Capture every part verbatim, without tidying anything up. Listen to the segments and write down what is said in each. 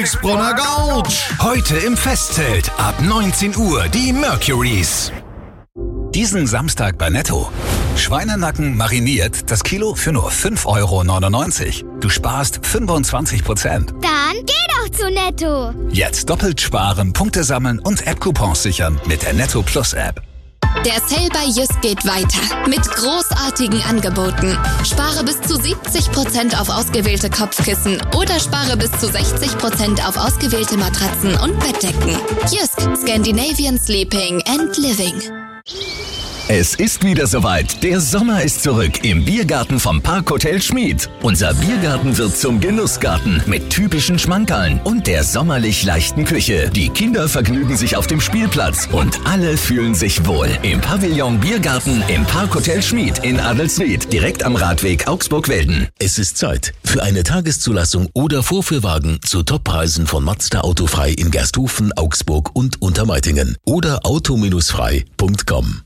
Königsbrunner Gouch. Heute im Festzelt ab neunzehn Uhr die Mercurys. Diesen Samstag bei Netto. Schweinenacken mariniert, das Kilo für nur fünf Euro neunundneunzig. Du sparst fünfundzwanzig Prozent. Dann geh doch zu Netto. Jetzt doppelt sparen, Punkte sammeln und App-Coupons sichern mit der Netto Plus App. Der Sale bei Jysk geht weiter mit großartigen Angeboten. Spare bis zu siebzig Prozent auf ausgewählte Kopfkissen oder spare bis zu sechzig Prozent auf ausgewählte Matratzen und Bettdecken. Jysk, Scandinavian Sleeping and Living. Es ist wieder soweit. Der Sommer ist zurück im Biergarten vom Parkhotel Schmied. Unser Biergarten wird zum Genussgarten mit typischen Schmankerln und der sommerlich leichten Küche. Die Kinder vergnügen sich auf dem Spielplatz und alle fühlen sich wohl. Im Pavillon Biergarten im Parkhotel Schmied in Adelsried, direkt am Radweg Augsburg-Welden. Es ist Zeit für eine Tageszulassung oder Vorführwagen zu Toppreisen von Mazda Autofrei in Gersthofen, Augsburg und Untermeitingen oder auto frei punkt com.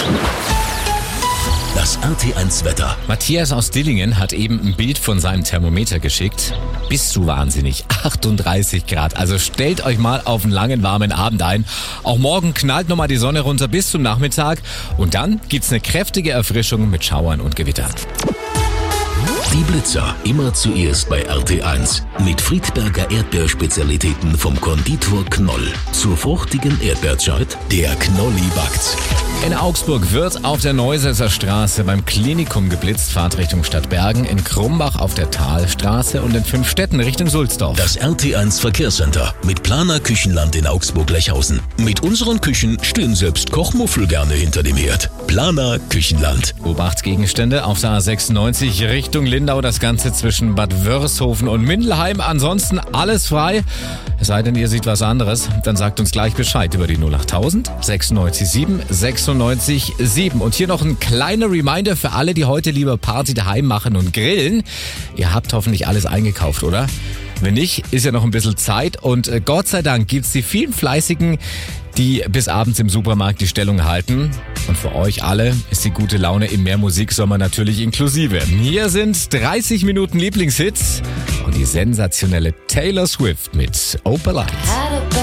Das R T eins Wetter. Matthias aus Dillingen hat eben ein Bild von seinem Thermometer geschickt. Bist du wahnsinnig? achtunddreißig Grad. Also stellt euch mal auf einen langen, warmen Abend ein. Auch morgen knallt nochmal die Sonne runter bis zum Nachmittag. Und dann gibt's eine kräftige Erfrischung mit Schauern und Gewittern. Die Blitzer, immer zuerst bei R T eins. Mit Friedberger Erdbeerspezialitäten vom Konditor Knoll. Zur fruchtigen Erdbeerzeit, der Knolli backt's. In Augsburg wird auf der Neusesser Straße beim Klinikum geblitzt, Fahrt Richtung Stadtbergen, in Krumbach auf der Talstraße und in Fünfstetten Richtung Sulzdorf. Das R T eins Verkehrscenter mit Planer Küchenland in Augsburg-Lechhausen. Mit unseren Küchen stehen selbst Kochmuffel gerne hinter dem Herd. Planer Küchenland. Beobachtsgegenstände auf der A sechsundneunzig Richtung Lindau, das Ganze zwischen Bad Wörishofen und Mindelheim. Ansonsten alles frei. Es sei denn, ihr seht was anderes, dann sagt uns gleich Bescheid über die null achttausend sechsundneunzig sieben sechsundneunzig sieben. Und hier noch ein kleiner Reminder für alle, die heute lieber Party daheim machen und grillen. Ihr habt hoffentlich alles eingekauft, oder? Wenn nicht, ist ja noch ein bisschen Zeit und Gott sei Dank gibt's die vielen Fleißigen, die bis abends im Supermarkt die Stellung halten. Und für euch alle ist die gute Laune im Mehrmusiksommer natürlich inklusive. Hier sind dreißig Minuten Lieblingshits und die sensationelle Taylor Swift mit Opalite.